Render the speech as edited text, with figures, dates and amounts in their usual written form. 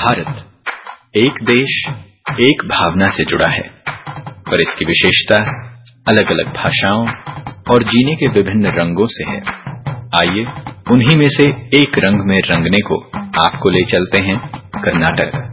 भारत एक देश एक भावना से जुड़ा है, पर इसकी विशेषता अलग अलग भाषाओं और जीने के विभिन्न रंगों से है। आइए उन्हीं में से एक रंग में रंगने को आपको ले चलते हैं कर्नाटक।